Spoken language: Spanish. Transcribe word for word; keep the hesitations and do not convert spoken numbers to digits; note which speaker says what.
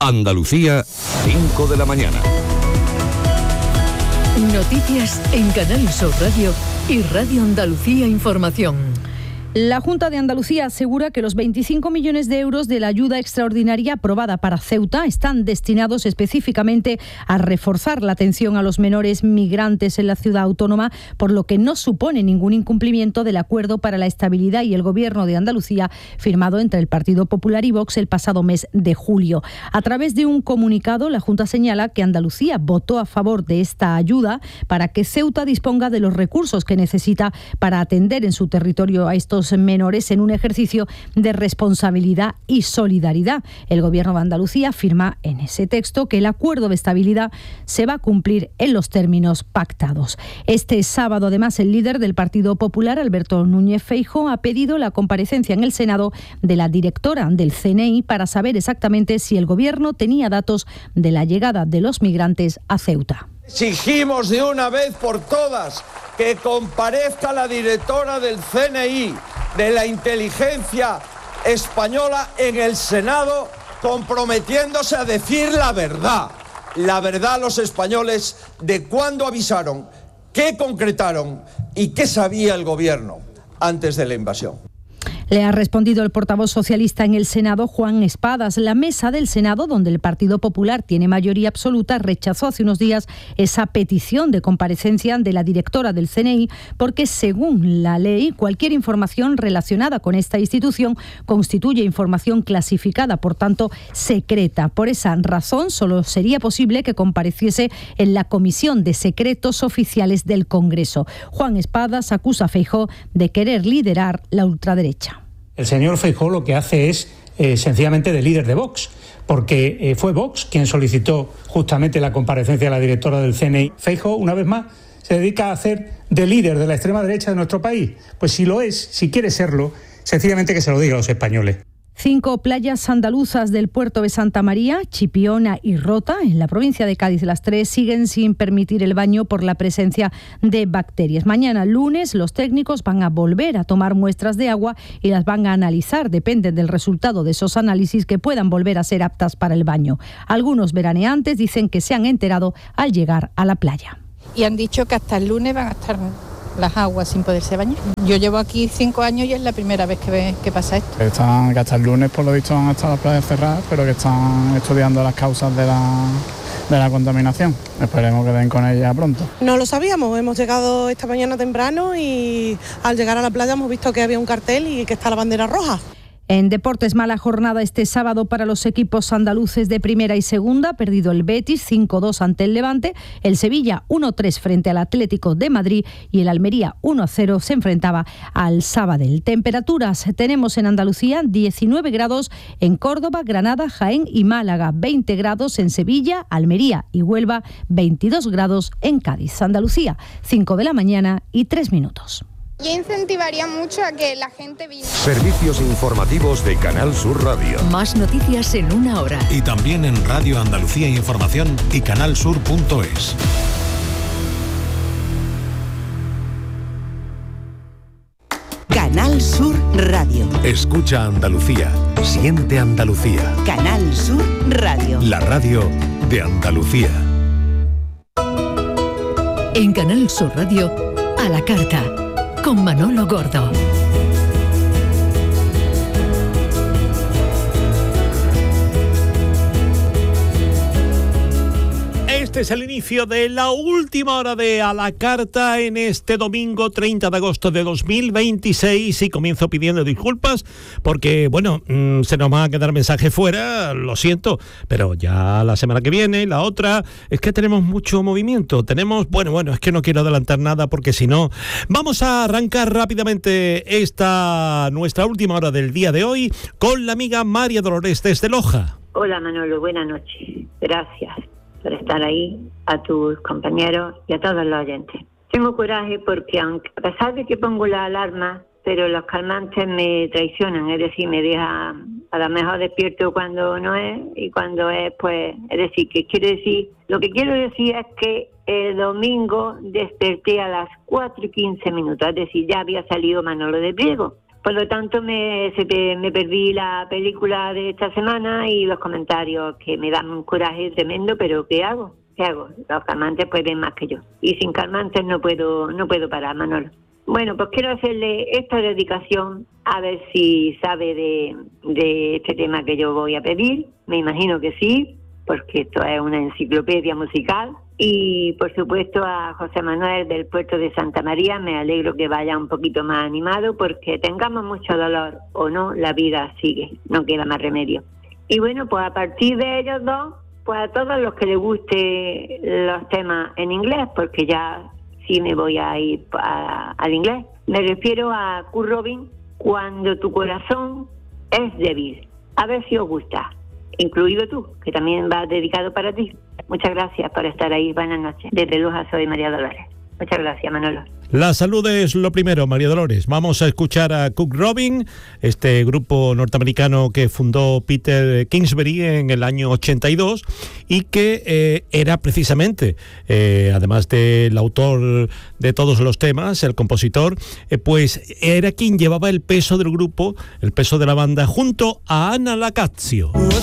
Speaker 1: Andalucía, cinco de la mañana.
Speaker 2: Noticias en Canal Sur Radio y Radio Andalucía Información.
Speaker 3: La Junta de Andalucía asegura que los veinticinco millones de euros de la ayuda extraordinaria aprobada para Ceuta están destinados específicamente a reforzar la atención a los menores migrantes en la ciudad autónoma, por lo que no supone ningún incumplimiento del acuerdo para la estabilidad y el Gobierno de Andalucía firmado entre el Partido Popular y Vox el pasado mes de julio. A través de un comunicado, la Junta señala que Andalucía votó a favor de esta ayuda para que Ceuta disponga de los recursos que necesita para atender en su territorio a estos menores en un ejercicio de responsabilidad y solidaridad. El Gobierno de Andalucía afirma en ese texto que el acuerdo de estabilidad se va a cumplir en los términos pactados. Este sábado, además, el líder del Partido Popular, Alberto Núñez Feijóo, ha pedido la comparecencia en el Senado de la directora del C N I para saber exactamente si el Gobierno tenía datos de la llegada de los migrantes a Ceuta.
Speaker 4: Exigimos de una vez por todas que comparezca la directora del C N I, de la inteligencia española, en el Senado, comprometiéndose a decir la verdad, la verdad a los españoles de cuándo avisaron, qué concretaron y qué sabía el Gobierno antes de la invasión.
Speaker 3: Le ha respondido el portavoz socialista en el Senado, Juan Espadas. La mesa del Senado, donde el Partido Popular tiene mayoría absoluta, rechazó hace unos días esa petición de comparecencia de la directora del C N I porque, según la ley, cualquier información relacionada con esta institución constituye información clasificada, por tanto, secreta. Por esa razón, solo sería posible que compareciese en la Comisión de Secretos Oficiales del Congreso. Juan Espadas acusa a Feijóo de querer liderar la ultraderecha.
Speaker 5: El señor Feijóo lo que hace es eh, sencillamente de líder de Vox, porque eh, fue Vox quien solicitó justamente la comparecencia de la directora del C N I. Feijóo, una vez más, se dedica a hacer de líder de la extrema derecha de nuestro país. Pues si lo es, si quiere serlo, sencillamente que se lo diga a los españoles.
Speaker 3: Cinco playas andaluzas del puerto de Santa María, Chipiona y Rota, en la provincia de Cádiz, las tres, siguen sin permitir el baño por la presencia de bacterias. Mañana, lunes, los técnicos van a volver a tomar muestras de agua y las van a analizar. Depende del resultado de esos análisis que puedan volver a ser aptas para el baño. Algunos veraneantes dicen que se han enterado al llegar a la playa.
Speaker 6: Y han dicho que hasta el lunes van a estar las aguas sin poderse bañar. Yo llevo aquí cinco años y es la primera vez que, ve, que pasa esto.
Speaker 7: Están, que hasta el lunes por lo visto van a estar las playas cerradas, pero que están estudiando las causas de la, de la contaminación. Esperemos que den con ella pronto.
Speaker 8: No lo sabíamos, hemos llegado esta mañana temprano y al llegar a la playa hemos visto que había un cartel y que está la bandera roja.
Speaker 3: En deportes, mala jornada este sábado para los equipos andaluces de primera y segunda. Perdido el Betis cinco dos ante el Levante, el Sevilla uno tres frente al Atlético de Madrid y el Almería uno cero se enfrentaba al Sabadell. Temperaturas tenemos en Andalucía: diecinueve grados en Córdoba, Granada, Jaén y Málaga, veinte grados en Sevilla, Almería y Huelva, veintidós grados en Cádiz. Andalucía, cinco de la mañana y tres minutos.
Speaker 9: Yo incentivaría mucho a que la gente viniera.
Speaker 1: Servicios informativos de Canal Sur Radio.
Speaker 2: Más noticias en una hora.
Speaker 10: Y también en Radio Andalucía Información y canalsur punto es.
Speaker 11: Canal Sur Radio.
Speaker 10: Escucha Andalucía. Siente Andalucía.
Speaker 11: Canal Sur Radio.
Speaker 10: La radio de Andalucía.
Speaker 2: En Canal Sur Radio, a la carta, con Manolo Gordo.
Speaker 12: Este es el inicio de la última hora de A la Carta en este domingo treinta de agosto de dos mil veintiséis, y comienzo pidiendo disculpas porque, bueno, mmm, se nos van a quedar mensajes fuera, lo siento, pero ya la semana que viene, la otra, es que tenemos mucho movimiento, tenemos, bueno, bueno, es que no quiero adelantar nada porque si no, vamos a arrancar rápidamente esta nuestra última hora del día de hoy con la amiga María Dolores desde Loja.
Speaker 13: Hola Manolo, buenas noches, gracias por estar ahí, a tus compañeros y a todos los oyentes. Tengo coraje porque aunque a pesar de que pongo la alarma, pero los calmantes me traicionan, es decir, me dejan a lo mejor despierto cuando no es y cuando es, pues, es decir, que quiere decir, lo que quiero decir es que el domingo desperté a las cuatro y quince minutos, es decir, ya había salido Manolo de Priego. Por lo tanto, me, se, me perdí la película de esta semana y los comentarios que me dan un coraje tremendo, pero ¿qué hago? ¿Qué hago? Los calmantes pueden más que yo. Y sin calmantes no puedo, no puedo parar, Manolo. Bueno, pues quiero hacerle esta dedicación, a ver si sabe de, de este tema que yo voy a pedir. Me imagino que sí, porque esto es una enciclopedia musical. Y por supuesto a José Manuel del puerto de Santa María, me alegro que vaya un poquito más animado, porque tengamos mucho dolor o no, la vida sigue, no queda más remedio. Y bueno, pues a partir de ellos dos, pues a todos los que les guste los temas en inglés, porque ya sí me voy a ir a, al inglés. Me refiero a Kurt Robin, Cuando tu corazón es débil. A ver si os gusta, incluido tú, que también va dedicado para ti. Muchas gracias por estar ahí. Buenas noches. Desde Loja soy María Dolores. Muchas gracias, Manolo.
Speaker 12: La salud es lo primero, María Dolores. Vamos a escuchar a Kurt Robin, este grupo norteamericano que fundó Peter Kingsbury en el año ochenta y dos y que eh, era precisamente, eh, además del autor de todos los temas, el compositor, eh, pues era quien llevaba el peso del grupo, el peso de la banda, junto a Ana Lacazio.